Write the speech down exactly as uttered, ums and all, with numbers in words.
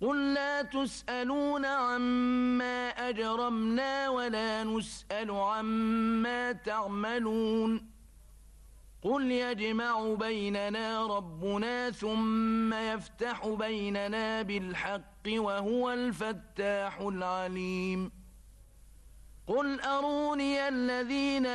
قل لا تسألون عما أجرمنا ولا نسأل عما تعملون قل يجمع بيننا ربنا ثم يفتح بيننا بالحق وهو الفتاح العليم قل أروني الذين